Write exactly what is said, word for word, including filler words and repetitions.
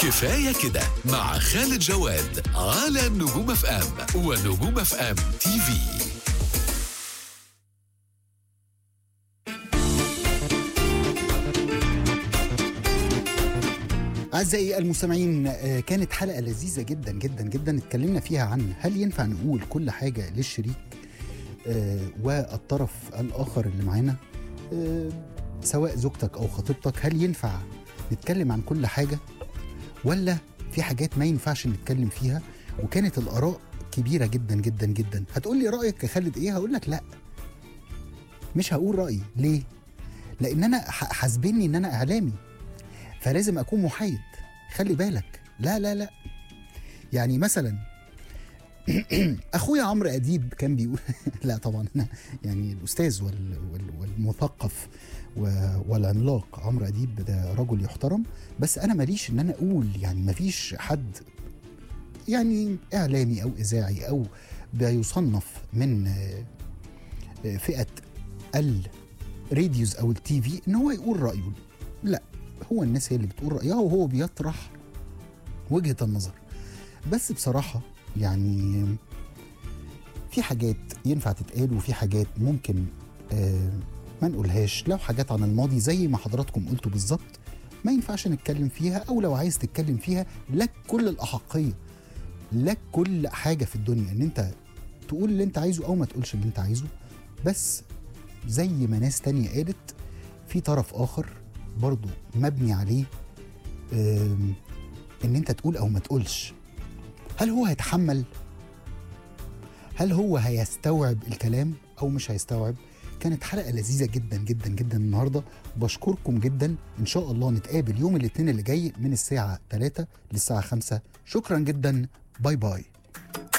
كفاية كده مع خالد جواد على نجوم اف ام ونجوم اف ام تي في. أعزائي المستمعين، كانت حلقة لذيذة جدا جدا جدا اتكلمنا فيها عن هل ينفع نقول كل حاجة للشريك والطرف الآخر اللي معانا، سواء زوجتك أو خطيبتك. هل ينفع نتكلم عن كل حاجة ولا في حاجات ما ينفعش نتكلم فيها؟ وكانت الآراء كبيرة جدا جدا جدا. هتقول لي رأيك يا خالد إيه؟ هقول لك لا، مش هقول رأيي. ليه؟ لأن أنا حاسبني إن أنا إعلامي فلازم أكون محايد. خلي بالك، لا لا لا يعني مثلا أخويا عمرو أديب كان بيقول لا طبعا أنا يعني الأستاذ والمثقف والعملاق عمرو أديب ده رجل يحترم، بس أنا ماليش إن أنا أقول يعني مفيش حد يعني إعلامي أو إذاعي أو بيصنف من فئة الراديوز أو التي في إن هو يقول رأيه. لا، هو الناس هي اللي بتقول رأيها وهو بيطرح وجهة النظر. بس بصراحة يعني في حاجات ينفع تتقال وفي حاجات ممكن آه ما نقولهاش. لو حاجات عن الماضي زي ما حضراتكم قلتوا بالظبط ما ينفعش نتكلم فيها، أو لو عايز تتكلم فيها لك كل الأحقية، لك كل حاجة في الدنيا إن أنت تقول اللي أنت عايزه أو ما تقولش اللي أنت عايزه. بس زي ما ناس تانية قالت، في طرف آخر برضو مبني عليه ان انت تقول او ما تقولش. هل هو هيتحمل؟ هل هو هيستوعب الكلام او مش هيستوعب؟ كانت حلقة لذيذة جدا جدا جدا النهاردة. بشكركم جدا. ان شاء الله نتقابل يوم الاثنين اللي جاي من الساعة ثلاثة للساعة خمسة. شكرا جدا، باي باي.